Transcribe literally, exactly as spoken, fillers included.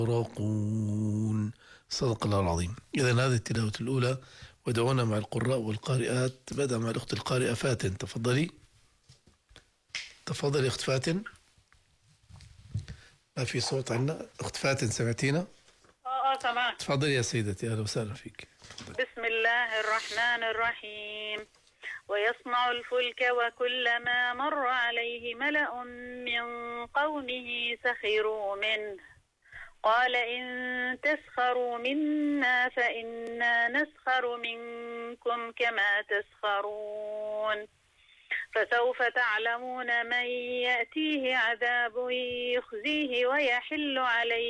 يراقون. صدق الله العظيم. إذن هذه التلاوة الأولى، ودعونا مع القراء والقارئات. بدأ مع الأخت القارئة فاتن، تفضلي. تفضلي أخت فاتن. ما في صوت عندنا. أخت فاتن سمعتينا؟ اه اه سمعت. تفضلي يا سيدتي، أهلا وسهلا فيك. بسم الله الرحمن الرحيم. ويصنع الفلك وكلما مر عليه ملأ من قومه سخروا منه قال إن تسخروا منا فإنا نسخر منكم كما تسخرون فسوف تعلمون من يأتيه عذاب يخزيه ويحل عليه